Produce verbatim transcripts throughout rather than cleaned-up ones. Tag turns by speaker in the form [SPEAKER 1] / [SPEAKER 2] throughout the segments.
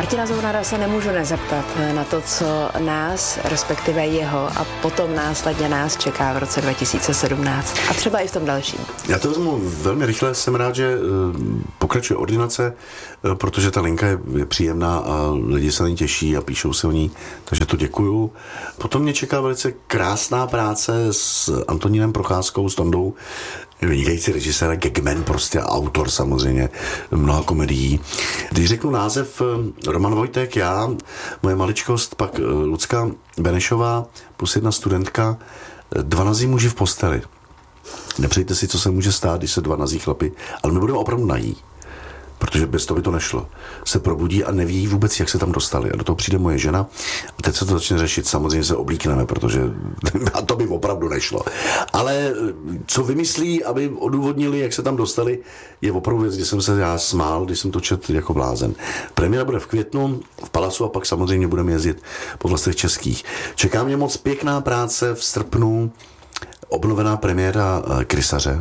[SPEAKER 1] Martina Zounara se nemůžu nezeptat na to, co nás, respektive jeho a potom následně nás čeká v roce dva tisíce sedmnáct a třeba i v tom dalším.
[SPEAKER 2] Já to vezmu velmi rychle, jsem rád, že pokračuje ordinace, protože ta linka je, je příjemná a lidi se na ní těší a píšou se o ní, takže to děkuju. Potom mě čeká velice krásná práce s Antonínem Procházkou, s Tondou, vynikající režisér, gagman, prostě autor samozřejmě mnoha komedií. Když řeknu název, Roman Vojtek, já, moje maličkost, pak Lucka Benešová, plus jedna studentka, dva nazí muži v posteli. Nepřejte si, co se může stát, když se dva nazí chlapi, ale my budeme opravdu nají, protože bez toho by to nešlo. Se probudí a neví vůbec, jak se tam dostali. A do toho přijde moje žena a teď se to začne řešit. Samozřejmě se oblíkneme, protože a to by opravdu nešlo. Ale co vymyslí, aby odůvodnili, jak se tam dostali, je opravdu věc, kdy jsem se já smál, když jsem to četl jako blázen. Premiéra bude v květnu v Palacu a pak samozřejmě budeme jezdit po vlastech českých. Čeká mě moc pěkná práce v srpnu, obnovená premiéra Krysaře.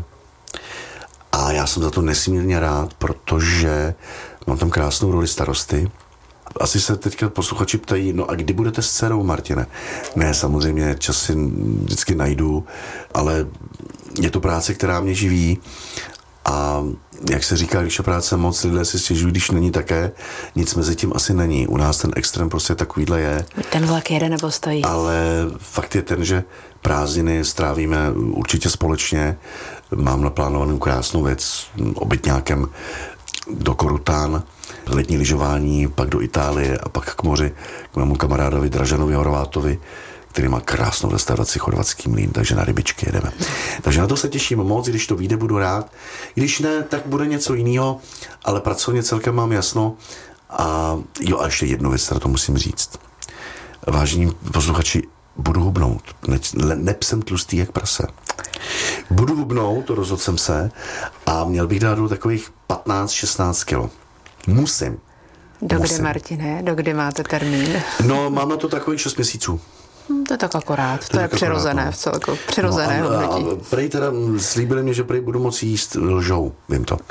[SPEAKER 2] A já jsem za to nesmírně rád, protože mám tam krásnou roli starosty. Asi se teďka posluchači ptají, no a kdy budete s dcerou, Martine? Ne, samozřejmě, čas si vždycky najdu, ale je to práce, která mě živí. A jak se říká, když je práce moc, lidé si stěžují, když není také, nic mezi tím asi není. U nás ten extrém prostě takovýhle je.
[SPEAKER 1] Ten vlak jede nebo stojí.
[SPEAKER 2] Ale fakt je ten, že prázdniny strávíme určitě společně. Mám naplánovanou krásnou věc, obytňákem do Korután, letní lyžování, pak do Itálie a pak k moři, k mému kamarádovi Dražanovi Horvátovi, který má krásnou restauraci Chorvatský mlýn, takže na rybičky jedeme. Takže na to se těším moc, když to vyjde, budu rád. Když ne, tak bude něco jiného, ale pracovně celkem mám jasno. A jo, a ještě jednu věc, teda to musím říct. Vážení posluchači, budu hubnout. Ne, neb jsem tlustý jak prase. Budu hubnout, to rozhodl jsem se, a měl bych dát do takových patnáct šestnáct kilo. Musím.
[SPEAKER 1] Do kdy, Martine? Do kdy máte termín?
[SPEAKER 2] No, mám na to takových šest měsíců.
[SPEAKER 1] Hmm, to je tak akorát, to, to je přirozené v celku, přirozené
[SPEAKER 2] no, a,
[SPEAKER 1] hodnotí.
[SPEAKER 2] A prej teda slíbili mě, že prej budu moci jíst lžou, vím to.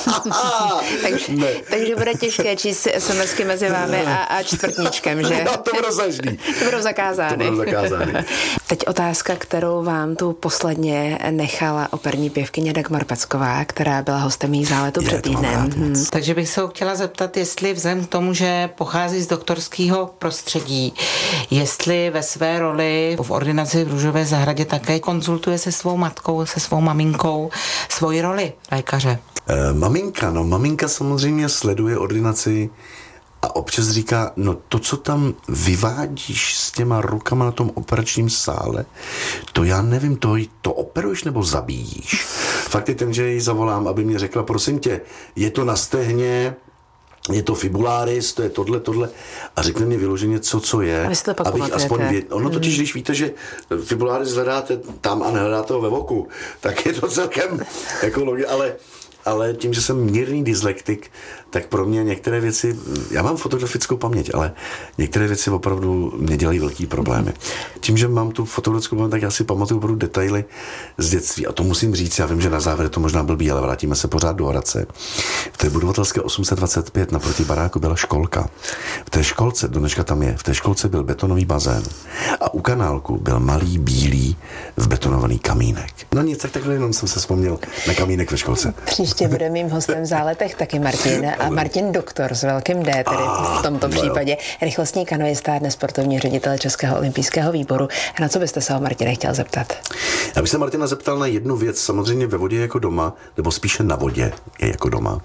[SPEAKER 1] takže, takže bude těžké číst SMSky mezi vámi a, a čtvrtníčkem, že?
[SPEAKER 2] No, to budou zažný.
[SPEAKER 1] To budou zakázány.
[SPEAKER 2] To budou zakázány.
[SPEAKER 1] Teď otázka, kterou vám tu posledně nechala operní pěvkyně Dagmar Pecková, která byla hostem jí záletu před týdnem. Hmm.
[SPEAKER 3] Takže bych se ho chtěla zeptat, jestli vzhledem k tomu, že pochází z doktorského prostředí, jestli ve své roli v ordinaci v Růžové zahradě také konzultuje se svou matkou, se svou maminkou svoji roli lékaře.
[SPEAKER 2] E, maminka, no maminka samozřejmě sleduje ordinaci a občas říká, no to, co tam vyvádíš s těma rukama na tom operačním sále, to já nevím, to, to operuješ nebo zabíjíš? Fakt je ten, že ji zavolám, aby mě řekla, prosím tě, je to na stehně, je to fibularis, to je tohle, tohle a řekne mi vyloženě, co, co je.
[SPEAKER 1] A vy si to pak
[SPEAKER 2] abych aspoň věděl. Ono totiž,
[SPEAKER 1] hmm.
[SPEAKER 2] když víte, že fibularis hledáte tam a nehledáte ho ve voku, tak je to celkem jako logi, ale ale tím, že jsem mírný dyslektik, tak pro mě některé věci, já mám fotografickou paměť, ale některé věci opravdu mě dělají velký problémy. Tím, že mám tu fotografickou paměť, tak já si pamatuju opravdu detaily z dětství a to musím říct, já vím, že na závěr to možná blbý, ale vrátíme se pořád do Hradce. V té budovatelské osm set dvacet pět naproti baráku byla školka. V té školce, do dneška tam je, v té školce byl betonový bazén a u kanálku byl malý bílý vbetonovaný kamínek. No nic, tak takhle jenom jsem se vzpomněl na kamínek ve školce.
[SPEAKER 1] Příště bude mým hostem v záletech taky Martin a Martin Doktor s velkým D, tedy v tomto případě. Rychlostní kanoista, dnes sportovní ředitel Českého olympijského výboru. Na co byste se ho, Martine, chtěl zeptat?
[SPEAKER 2] Já bych se Martina zeptal na jednu věc. Samozřejmě ve vodě jako doma, nebo spíše na vodě je jako doma.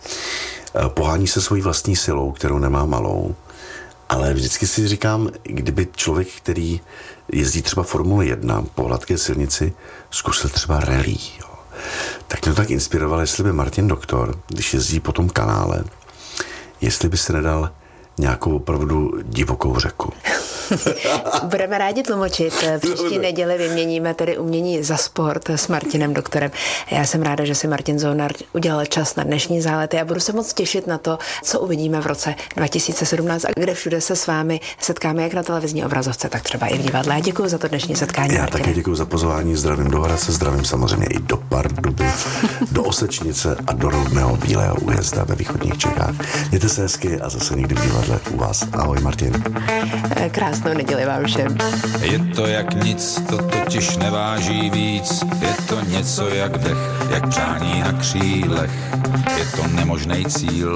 [SPEAKER 2] Pohání se svojí vlastní silou, kterou nemá malou. Ale vždycky si říkám, kdyby člověk, který jezdí třeba Formule jedna po hladké silnici, zkusil třeba rally, jo. Tak mě to tak inspiroval, jestli by Martin Doktor, když jezdí po tom kanále, jestli by se nedal nějakou opravdu divokou řeku.
[SPEAKER 1] Budeme rádi tlumočit. Příští neděli vyměníme tedy umění za sport s Martinem Doktorem. Já jsem ráda, že si Martin Zohnar udělal čas na dnešní zálety a budu se moc těšit na to, co uvidíme v roce dva tisíce sedmnáct a kde všude se s vámi setkáme, jak na televizní obrazovce, tak třeba i v divadle. Děkuji za to dnešní setkání.
[SPEAKER 2] Já
[SPEAKER 1] Martine.
[SPEAKER 2] také děkuji za pozvání, zdravím do Hradce, zdravím samozřejmě i do Pardubic, do Osečnice a do rodného Bílého Újezda ve východních Čechách. Mějte se hezky a zase někdy v divadle u vás. Ahoj, Martin.
[SPEAKER 1] Krásnou neděli vám všem.
[SPEAKER 4] Je to jak nic, to totiž neváží víc. Je to něco jak dech, jak přání na křílech. Je to nemožný cíl,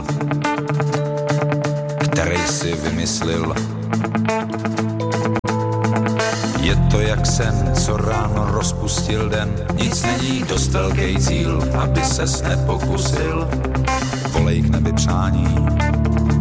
[SPEAKER 4] který si vymyslil. Je to jak sen, co ráno rozpustil den. Nic není dost velký cíl, aby ses nepokusil. Volej k nebi přání,